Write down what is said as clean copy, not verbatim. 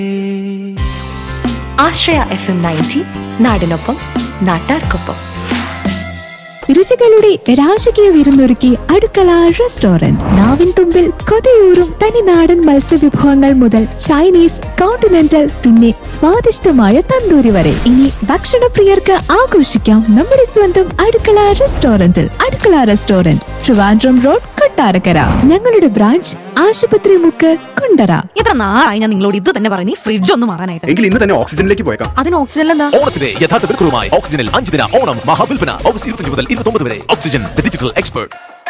ആശ്രയ FM 90 നാടിനൊപ്പം നാട്ടാർക്കൊപ്പം. രുചികളുടെ രാജകീയ വിരുന്നൊരുക്കി അടുക്കള റെസ്റ്റോറന്റ്. നാവിൻ തുമ്പിൽ കൊതിയൂറും തനിനാടൻ മത്സ്യവിഭവങ്ങൾ മുതൽ ചൈനീസ്, കോണ്ടിനെന്റൽ, പിന്നെ സ്വാദിഷ്ടമായ തന്തൂരി വരെ. ഇനി ഭക്ഷണപ്രിയർക്ക് ആഘോഷിക്കാം നമ്മുടെ സ്വന്തം അടുക്കള റെസ്റ്റോറന്റിൽ. അടുക്കള റെസ്റ്റോറന്റ്, ട്രിവാൻഡ്രം റോഡ്, കൊട്ടാരക്കര. ഞങ്ങളുടെ ബ്രാഞ്ച് ആശുപത്രി മുക്ക്, കുണ്ടറ. എത്ര നാളായി ഞാൻ നിങ്ങളോട് ഇത് തന്നെ പറഞ്ഞു, ഫ്രിഡ്ജ് ഒന്ന് മാറാനായിട്ട്. എങ്കിൽ ഇന്ന് തന്നെ ഓക്സിജനിലേക്ക് പോയേക്കാം. അതിന് ഓക്സിജനിൽ എന്താ? ഓണത്തിന്റെ യഥാർത്ഥ വിൽക്കുറവുമായി ഓക്സിജനിൽ 5 ദിന ഓണം മഹാവിൽപ്പന. ഓഗസ്റ്റ് 25 മുതൽ 29 വരെ. Oxygen, the digital expert.